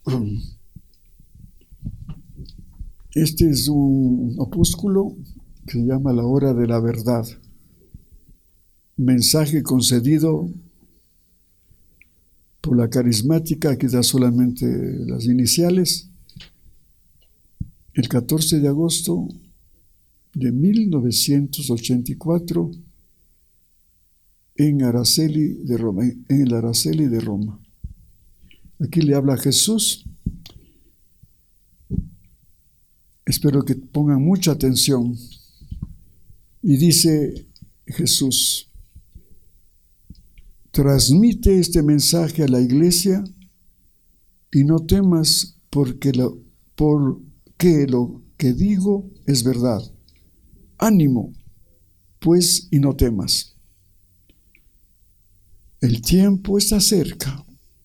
Este es un opúsculo que se llama La Hora de la Verdad. Mensaje concedido por la carismática, aquí da solamente las iniciales, el 14 de agosto de 1984 en Araceli de Roma, en el Araceli de Roma. Aquí le habla Jesús. Espero que pongan mucha atención. Y dice Jesús: transmite este mensaje a la iglesia y no temas porque lo que digo es verdad. Ánimo, pues, y no temas. El tiempo está cerca.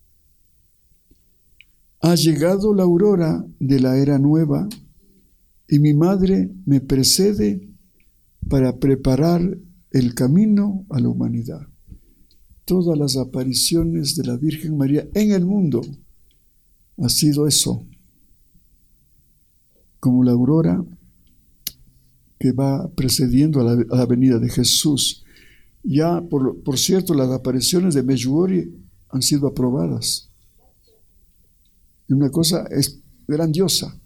Ha llegado la aurora de la era nueva y mi madre me precede para preparar el camino a la humanidad. Todas las apariciones de la Virgen María en el mundo ha sido eso, como la aurora que va precediendo a la venida de Jesús. Ya, por cierto, las apariciones de Medjugorje han sido aprobadas. Y una cosa es grandiosa.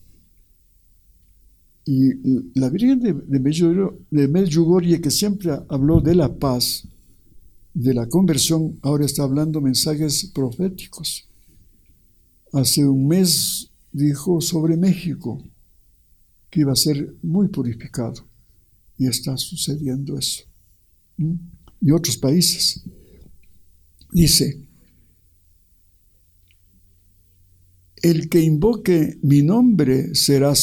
Y la Virgen de Medjugorje, que siempre habló de la paz, de la conversión, ahora está hablando mensajes proféticos. Hace un mes dijo sobre México que iba a ser muy purificado, y está sucediendo eso. Y otros países. Dice: el que invoque mi nombre será